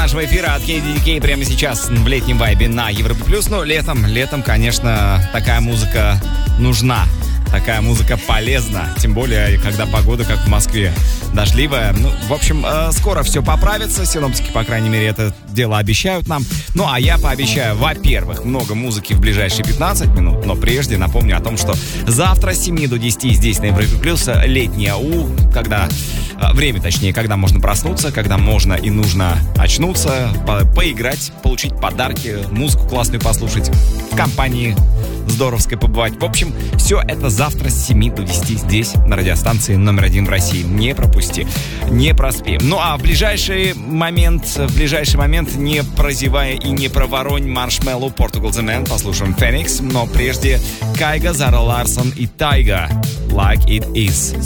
нашего эфира от KDDK прямо сейчас в летнем вайбе на Европе+. Ну, летом, конечно, такая музыка нужна. Такая музыка полезна, тем более, когда погода, как в Москве, дождливая. Ну, в общем, скоро все поправится. Синоптики, по крайней мере, это дело обещают нам. Ну, а я пообещаю, во-первых, много музыки в ближайшие 15 минут. Но прежде напомню о том, что завтра с 7 до 10 здесь на Европе Плюс летний АУ, когда... Время, точнее, когда можно проснуться, когда можно и нужно очнуться, поиграть, получить подарки, музыку классную послушать, в компании здоровской побывать. В общем, все это завтра с 7 до 10 здесь, на радиостанции номер 1 в России. Не пропусти, не проспи. Ну а в ближайший момент, не прозевая и не проворонь, Marshmello, Portugal The Man, послушаем Phoenix, но прежде Кайга, Зара Ларсон и Тайга, Like It Is.